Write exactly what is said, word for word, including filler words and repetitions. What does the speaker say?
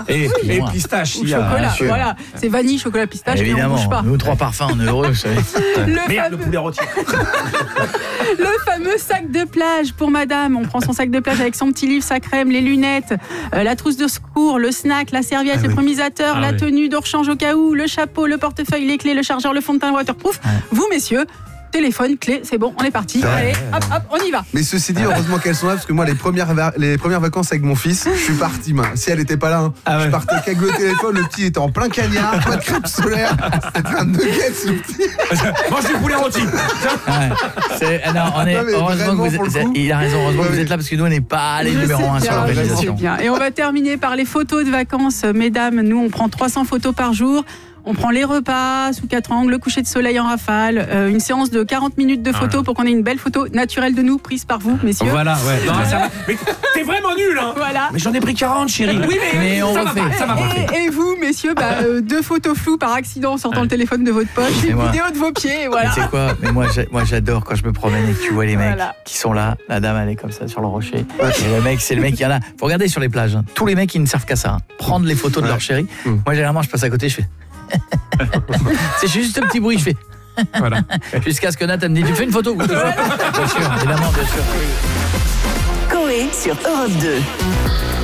Et, oui. et pistache. Ou chocolat, voilà. C'est vanille, chocolat, pistache, évidemment, et on bouge pas. nous trois parfums, on est heureux, vous savez. Le Merde, fameux... le poulet rôti. Le fameux sac de plage pour madame. On prend son sac de plage avec son petit livre, sa crème, les lunettes, euh, la trousse de secours, le snack, la serviette, ah le oui. promisateur, ah la oui. tenue de rechange au cas où, le chapeau, le portefeuille, les clés, le chargeur, le fond de teint waterproof. Ouais. Vous, messieurs, téléphone, clé, c'est bon, on est parti. Ouais. Allez, hop, hop, on y va. Mais ceci dit, heureusement qu'elles sont là, parce que moi, les premières, va- les premières vacances avec mon fils, je suis parti, main. Si elle n'était pas là, hein, Ah ouais. je partais qu'avec le téléphone, le petit était en plein cagnard, pas de crème solaire, c'était un nugget, le petit. Mange du poulet rôti. Ouais. C'est, non, on est, Non, mais heureusement que vraiment, vous pour êtes, le coup. il a raison, heureusement Ouais, que vous oui. êtes là, parce que nous, on n'est pas les Je numéro sais un sur bien, je sais l'organisation. bien. Et on va terminer par les photos de vacances. Mesdames, nous, on prend trois cents photos par jour. On prend les repas sous quatre angles, le coucher de soleil en rafale, euh, une séance de quarante minutes de photos pour qu'on ait une belle photo naturelle de nous, prise par vous, messieurs. Voilà, ouais. Non, ça va. Mais t'es vraiment nul, hein. Voilà. Mais j'en ai pris quarante, chérie. Oui, mais, Mais on ça va refait. pas, ça va pas. Et, et vous, messieurs, bah, euh, deux photos floues par accident en sortant le téléphone de votre poche, Et une moi. vidéo de vos pieds, et voilà. Mais tu sais quoi, mais moi, j'ai- moi j'adore quand je me promène et que tu vois les mecs Voilà. qui sont là, la dame elle est comme ça sur le rocher, et le mec c'est le mec qui y en a, faut regarder sur les plages, hein. Tous les mecs ils ne servent qu'à ça, hein. Prendre les photos de leur chérie. Mmh. Moi généralement je passe à côté, je fais c'est juste un petit bruit, je fais Voilà. jusqu'à ce que Nat elle me dit tu fais une photo. Bien sûr, évidemment, bien sûr. Coé sur Europe deux.